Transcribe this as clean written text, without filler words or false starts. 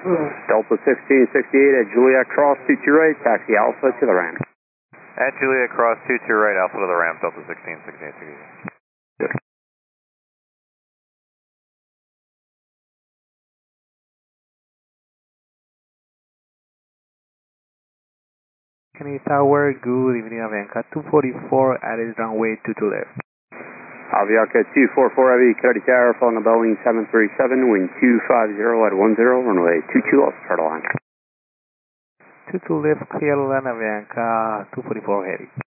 Delta 1668 at Juliet Cross 22 right, taxi Alpha to the ramp. At Juliet Cross 22 right, Alpha to the ramp, Delta 1668. Kennedy Tower, good evening Avianca 244 at is runway 22 left. Avianca 244 Heavy, Kennedy Tower, following the Boeing 737, wind 250 at 10, runway 22 left, start line. 22 left, clear land Avianca 244 Heavy.